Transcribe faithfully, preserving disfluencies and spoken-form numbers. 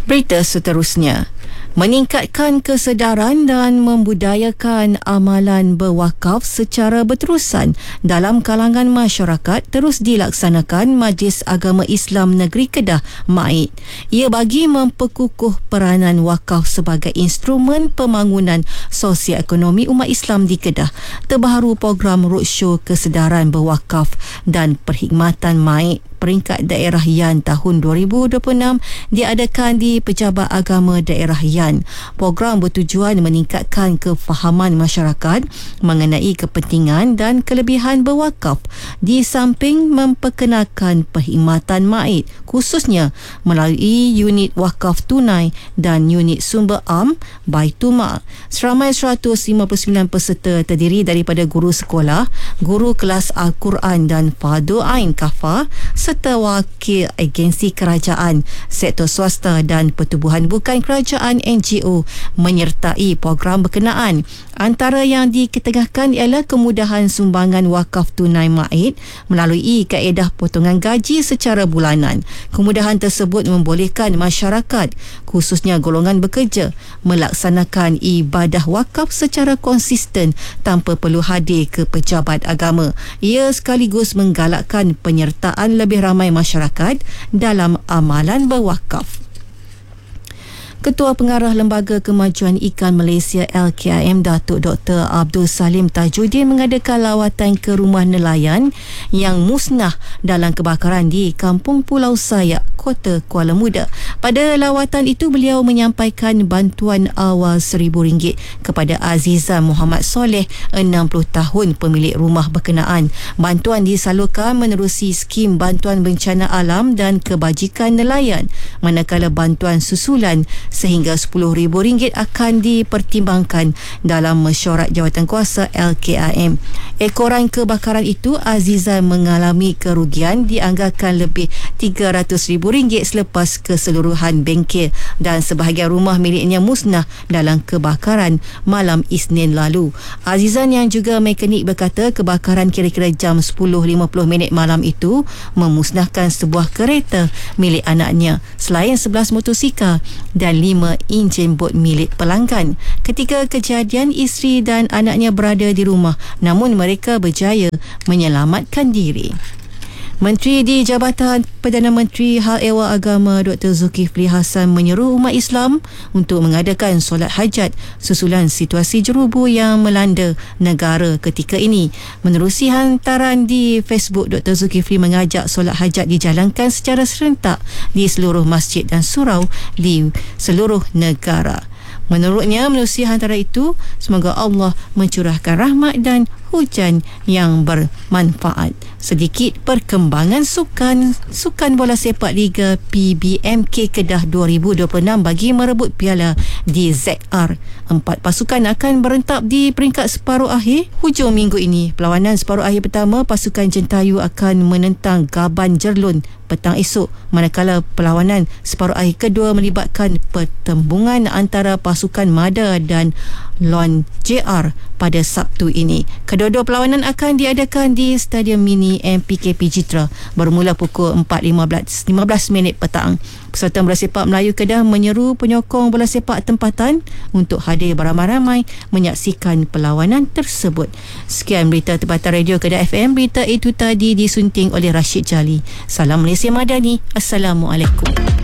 Berita seterusnya, meningkatkan kesedaran dan membudayakan amalan berwakaf secara berterusan dalam kalangan masyarakat terus dilaksanakan Majlis Agama Islam Negeri Kedah M A I D. Ia bagi memperkukuh peranan wakaf sebagai instrumen pembangunan sosioekonomi umat Islam di Kedah. Terbaharu program roadshow kesedaran berwakaf dan perkhidmatan M A I D peringkat daerah Yan tahun dua ribu dua puluh enam diadakan di Pejabat Agama Daerah Yan. Program bertujuan meningkatkan kefahaman masyarakat mengenai kepentingan dan kelebihan berwakaf di samping memperkenalkan perkhidmatan M A I D khususnya melalui unit wakaf tunai dan unit sumber am Baitul Mal. Seramai seratus lima puluh sembilan peserta terdiri daripada guru sekolah, guru kelas Al-Quran dan Fardu Ain Kafah serta wakil agensi kerajaan, sektor swasta dan pertubuhan bukan kerajaan N G O menyertai program berkenaan. Antara yang diketengahkan ialah kemudahan sumbangan wakaf tunai M A I D melalui kaedah potongan gaji secara bulanan. Kemudahan tersebut membolehkan masyarakat, khususnya golongan bekerja, melaksanakan ibadah wakaf secara konsisten tanpa perlu hadir ke pejabat agama. Ia sekaligus menggalakkan penyertaan lebih ramai masyarakat dalam amalan berwakaf. Ketua Pengarah Lembaga Kemajuan Ikan Malaysia L K I M Datuk Doktor Abdul Salim Tajuddin mengadakan lawatan ke rumah nelayan yang musnah dalam kebakaran di Kampung Pulau Sayak, Kota Kuala Muda. Pada lawatan itu beliau menyampaikan bantuan awal seribu ringgit kepada Aziza Muhammad Soleh, enam puluh tahun, pemilik rumah berkenaan. Bantuan disalurkan menerusi skim bantuan bencana alam dan kebajikan nelayan, manakala bantuan susulan sehingga sepuluh ribu ringgit akan dipertimbangkan dalam mesyuarat jawatankuasa L K I M. Ekoran kebakaran itu, Aziza mengalami kerugian dianggarkan lebih tiga ratus ribu ringgit selepas keseluruhan bengkel dan sebahagian rumah miliknya musnah dalam kebakaran malam Isnin lalu. Azizan yang juga mekanik berkata kebakaran kira-kira jam sepuluh lima puluh minit malam itu memusnahkan sebuah kereta milik anaknya selain sebelas motosikal dan lima enjin bot milik pelanggan. Ketika kejadian, isteri dan anaknya berada di rumah namun mereka berjaya menyelamatkan diri. Menteri di Jabatan Perdana Menteri Hal Ehwal Agama Doktor Zulkifli Hassan menyeru umat Islam untuk mengadakan solat hajat susulan situasi jerubu yang melanda negara ketika ini. Menerusi hantaran di Facebook, Doktor Zulkifli mengajak solat hajat dijalankan secara serentak di seluruh masjid dan surau di seluruh negara. Menurutnya, menerusi hantaran itu, semoga Allah mencurahkan rahmat dan hujan yang bermanfaat. Sedikit perkembangan sukan Sukan Bola Sepak Liga P B M K Kedah dua ribu dua puluh enam bagi merebut piala di Z R. Empat pasukan akan berentab di peringkat separuh akhir hujung minggu ini. Perlawanan separuh akhir pertama, pasukan Jentayu akan menentang Gaban Jerlun petang esok, manakala perlawanan separuh akhir kedua melibatkan pertembungan antara pasukan Mada dan Lon J R pada Sabtu ini. Kedua-dua perlawanan akan diadakan di Stadium Mini M P K P Jitra bermula pukul empat lima belas minit petang. Persatuan Bola Sepak Melayu Kedah menyeru penyokong bola sepak tempatan untuk hadir beramai-ramai menyaksikan perlawanan tersebut. Sekian berita tempatan radio Kedah F M. Berita itu tadi disunting oleh Rashid Jali. Salam Malaysia Madani. Assalamualaikum.